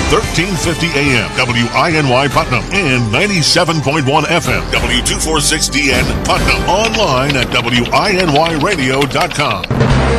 1350 AM, WINY Putnam, and 97.1 FM, W246DN Putnam. Online at WINYradio.com.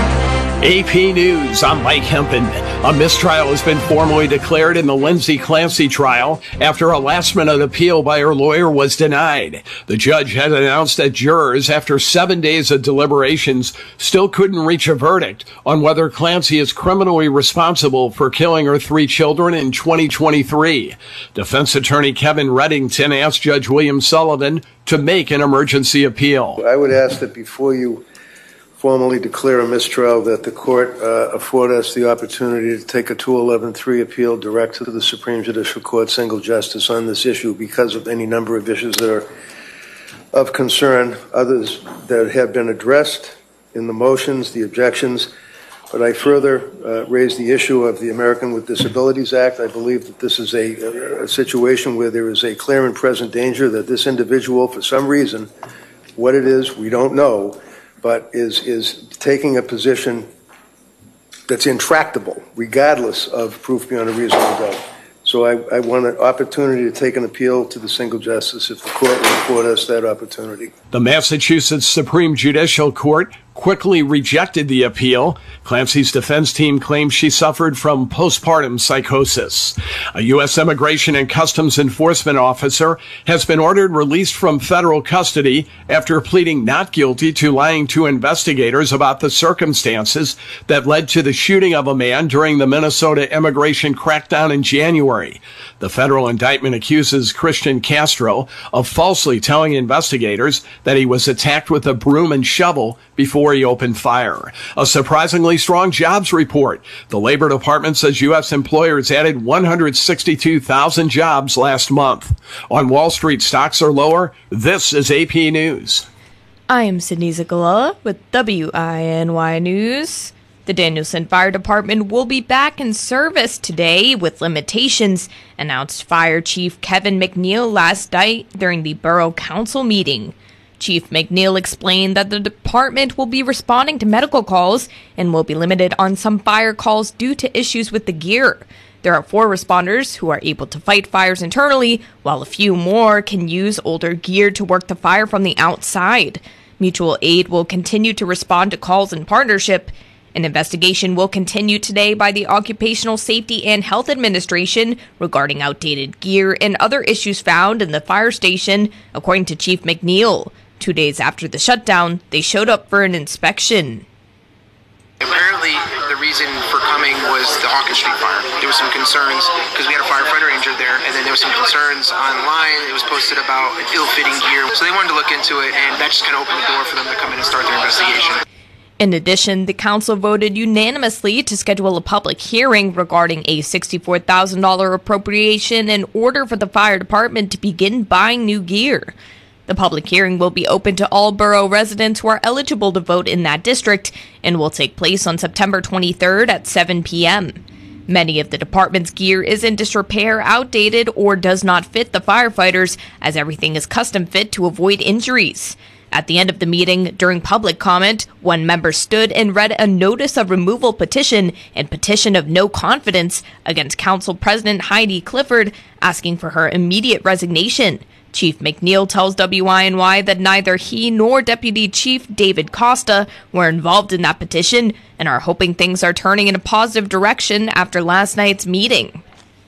AP News, I'm Mike Hempen. A mistrial has been formally declared in the Lindsay Clancy trial after a last-minute appeal by her lawyer was denied. The judge had announced that jurors, after 7 days of deliberations, still couldn't reach a verdict on whether Clancy is criminally responsible for killing her 3 children in 2023. Defense attorney Kevin Reddington asked Judge William Sullivan to make an emergency appeal. I would ask that before you formally declare a mistrial, that the court afford us the opportunity to take a 211-3 appeal direct to the Supreme Judicial Court, single justice, on this issue because of any number of issues that are of concern, others that have been addressed in the motions, the objections. But I further raise the issue of the American with Disabilities Act. I believe that this is a situation where there is a clear and present danger that this individual, for some reason, what it is, we don't know, but is taking a position that's intractable, regardless of proof beyond a reasonable doubt. So I want an opportunity to take an appeal to the single justice if the court will afford us that opportunity. The Massachusetts Supreme Judicial Court quickly rejected the appeal. Clancy's defense team claims she suffered from postpartum psychosis. A U.S. Immigration and Customs Enforcement officer has been ordered released from federal custody after pleading not guilty to lying to investigators about the circumstances that led to the shooting of a man during the Minnesota immigration crackdown in January. The federal indictment accuses Christian Castro of falsely telling investigators that he was attacked with a broom and shovel before he opened fire. A surprisingly strong jobs report. The Labor Department says U.S. employers added 162,000 jobs last month. On Wall Street, stocks are lower. This is AP News. I am Sydney Zagalala with WINY News. The Danielson Fire Department will be back in service today with limitations, announced Fire Chief Kevin McNeil last night during the Borough Council meeting. Chief McNeil explained that the department will be responding to medical calls and will be limited on some fire calls due to issues with the gear. There are 4 responders who are able to fight fires internally, while a few more can use older gear to work the fire from the outside. Mutual Aid will continue to respond to calls in partnership. An investigation will continue today by the Occupational Safety and Health Administration regarding outdated gear and other issues found in the fire station, according to Chief McNeil. 2 days after the shutdown, they showed up for an inspection. Apparently, the reason for coming was the Hawkins Street fire. There was some concerns because we had a firefighter injured there, and then there was some concerns online. It was posted about ill-fitting gear. So they wanted to look into it, and that just kind of opened the door for them to come in and start their investigation. In addition, the council voted unanimously to schedule a public hearing regarding a $64,000 appropriation in order for the fire department to begin buying new gear. The public hearing will be open to all borough residents who are eligible to vote in that district and will take place on September 23rd at 7 p.m. Many of the department's gear is in disrepair, outdated, or does not fit the firefighters, as everything is custom fit to avoid injuries. At the end of the meeting, during public comment, one member stood and read a notice of removal petition and petition of no confidence against Council President Heidi Clifford, asking for her immediate resignation. Chief McNeil tells WINY that neither he nor Deputy Chief David Costa were involved in that petition and are hoping things are turning in a positive direction after last night's meeting.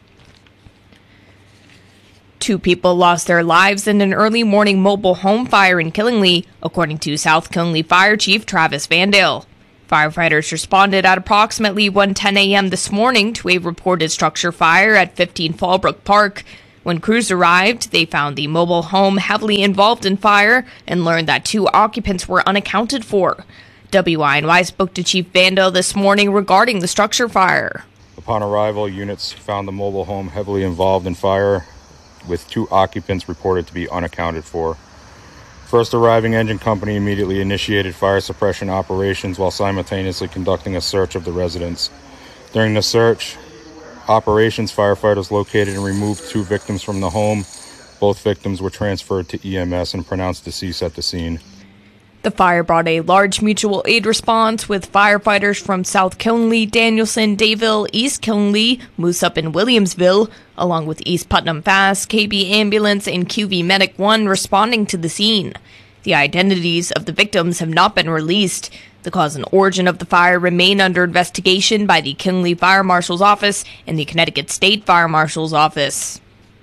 2 people lost their lives in an early morning mobile home fire in Killingly, according to South Killingly Fire Chief Travis Vandale. Firefighters responded at approximately 1:10 a.m. this morning to a reported structure fire at 15 Fallbrook Park. When crews arrived, they found the mobile home heavily involved in fire and learned that 2 occupants were unaccounted for. WINY spoke to Chief Vandale this morning regarding the structure fire. Upon arrival, units found the mobile home heavily involved in fire, with 2 occupants reported to be unaccounted for. First arriving engine company immediately initiated fire suppression operations while simultaneously conducting a search of the residence. During the search, operations firefighters located and removed 2 victims from the home. Both victims were transferred to EMS and pronounced deceased at the scene. The fire brought a large mutual aid response with firefighters from South Killenly, Danielson, Dayville, East Killenly, Moose Up, and Williamsville, along with East Putnam Fast, KB Ambulance, and QV Medic 1 responding to the scene. The identities of the victims have not been released. The cause and origin of the fire remain under investigation by the Killenly Fire Marshal's Office and the Connecticut State Fire Marshal's Office.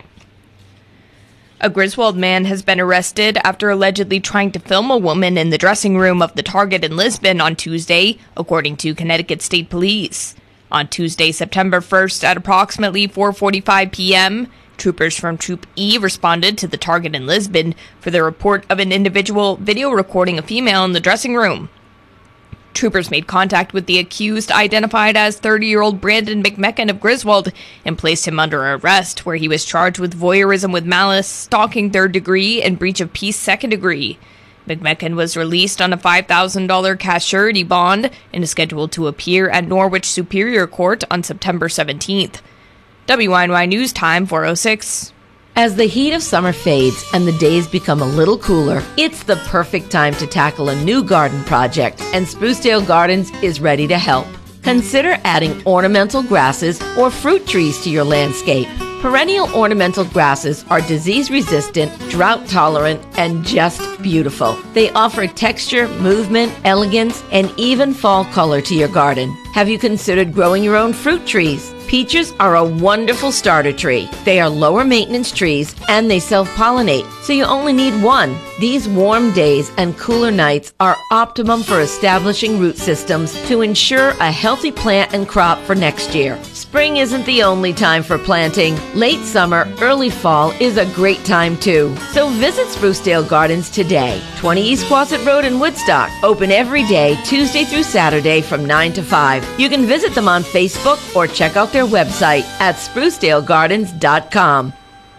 A Griswold man has been arrested after allegedly trying to film a woman in the dressing room of the Target in Lisbon on Tuesday, according to Connecticut State Police. On Tuesday, September 1st at approximately 4:45 p.m., troopers from Troop E responded to the Target in Lisbon for the report of an individual video recording a female in the dressing room. Troopers made contact with the accused, identified as 30-year-old Brandon McMecken of Griswold, and placed him under arrest, where he was charged with voyeurism with malice, stalking 3rd degree, and breach of peace 2nd degree. McMecken was released on a $5,000 cash surety bond and is scheduled to appear at Norwich Superior Court on September 17th. WINY News Time 4:06. As the heat of summer fades and the days become a little cooler, it's the perfect time to tackle a new garden project, and Sprucedale Gardens is ready to help. Consider adding ornamental grasses or fruit trees to your landscape. Perennial ornamental grasses are disease-resistant, drought-tolerant, and just beautiful. They offer texture, movement, elegance, and even fall color to your garden. Have you considered growing your own fruit trees? Peaches are a wonderful starter tree. They are lower maintenance trees and they self-pollinate, so you only need one. These warm days and cooler nights are optimum for establishing root systems to ensure a healthy plant and crop for next year. Spring isn't the only time for planting. Late summer, early fall is a great time too. So visit Sprucedale Gardens today. 20 East Quasit Road in Woodstock. Open every day, Tuesday through Saturday from 9 to 5. You can visit them on Facebook or check out their website at sprucedaleGardens.com.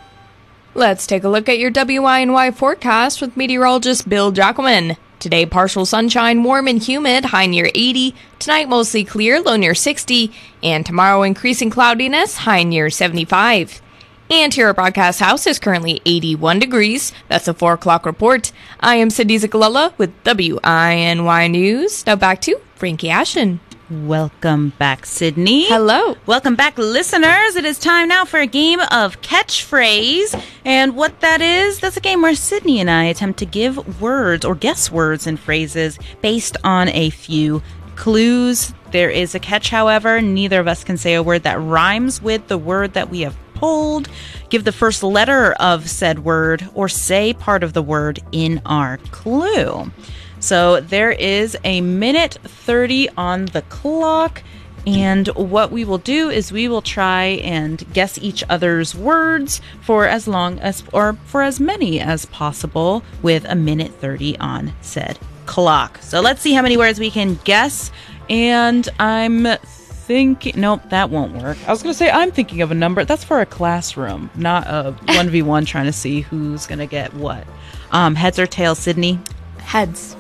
Let's take a look at your WINY forecast with meteorologist Bill Jackelman. Today, partial sunshine, warm and humid, high near 80. Tonight, mostly clear, low near 60. And tomorrow, increasing cloudiness, high near 75. And here at Broadcast House is currently 81 degrees. That's a 4 o'clock report. I am Cindy Zigalella with WINY News. Now back to Frankie Ashton. Welcome back, Sydney. Hello. Welcome back, listeners. It is time now for a game of Catchphrase. And what that is, that's a game where Sydney and I attempt to give words or guess words and phrases based on a few clues. There is a catch, however. Neither of us can say a word that rhymes with the word that we have pulled, give the first letter of said word, or say part of the word in our clue. So there is a minute 30 on the clock, and what we will do is we will try and guess each other's words for as long as, or for as many as possible, with a minute 30 on said clock. So let's see how many words we can guess, and I'm thinking, nope, that won't work. I was going to say I'm thinking of a number. That's for a classroom, not a 1v1 trying to see who's going to get what. Heads or tails, Sydney? Heads.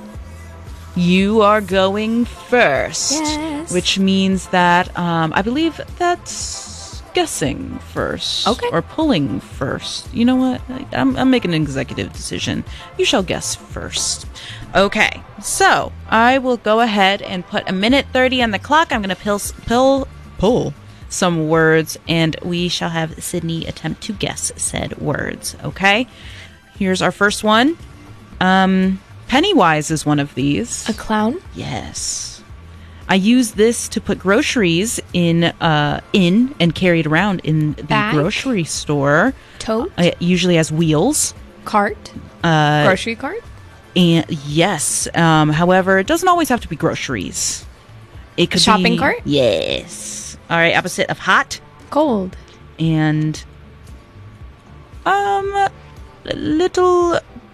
You are going first, yes. Which means that I believe that's guessing first, okay, or pulling first. You know what? I'm making an executive decision. You shall guess first. Okay, so I will go ahead and put a minute 30 on the clock. I'm going to pull some words, and we shall have Sydney attempt to guess said words. Okay, here's our first one. Pennywise is one of these. A clown? Yes. I use this to put groceries in and carry it around in the Bag? Grocery store. Tote? It usually has wheels. Cart? Grocery cart? And yes. However, it doesn't always have to be groceries. It could Shopping be cart? Yes. All right. Opposite of hot. Cold. And little